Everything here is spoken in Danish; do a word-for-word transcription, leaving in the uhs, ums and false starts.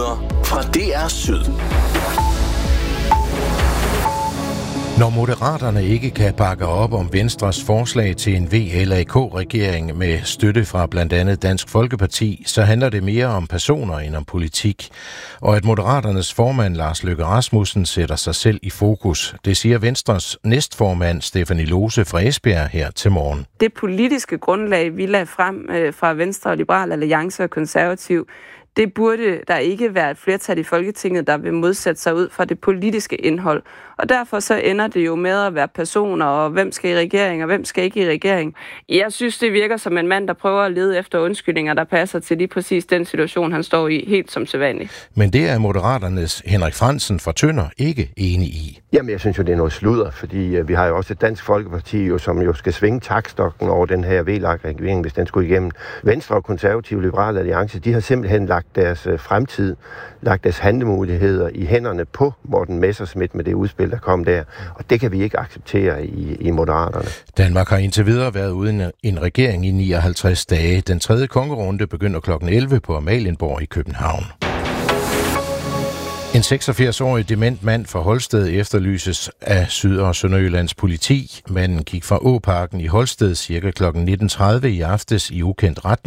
Nyheder fra D R Syd. Når Moderaterne ikke kan bakke op om Venstres forslag til en V L A K-regering med støtte fra blandt andet Dansk Folkeparti, så handler det mere om personer end om politik. Og at Moderaternes formand Lars Løkke Rasmussen sætter sig selv i fokus, det siger Venstres næstformand Stephanie Lose fra Esbjerg her til morgen. Det politiske grundlag, vi lagde frem fra Venstre og Liberal Alliance og Konservativ, det burde der ikke være et flertal i Folketinget, der vil modsætte sig ud fra det politiske indhold. Og derfor så ender det jo med at være personer, og hvem skal i regering, og hvem skal ikke i regering. Jeg synes, det virker som en mand, der prøver at lede efter undskyldninger, der passer til lige præcis den situation, han står i, helt som sædvanligt. Men det er Moderaternes Henrik Frandsen fra Tønder ikke enig i. Jamen, jeg synes jo, det er noget sludder, fordi vi har jo også et Dansk Folkeparti, jo, som jo skal svinge taktstokken over den her V L A K-regering, hvis den skulle igennem. Venstre og Konservative Liberale Alliance, de har simpelthen lagt deres fremtid, lagt deres handlemuligheder i hænderne på Morten Messerschmidt med det udspil, der kom der. Og det kan vi ikke acceptere i, i Moderaterne. Danmark har indtil videre været uden en regering i nioghalvtreds dage. Den tredje kongerunde begynder klokken elleve på Amalienborg i København. En seksogfirs-årig dement mand fra Holsted efterlyses af Syd- og Sønderjyllands politi. Manden gik fra Åparken i Holsted cirka klokken nitten tredive i aftes i ukendt retning.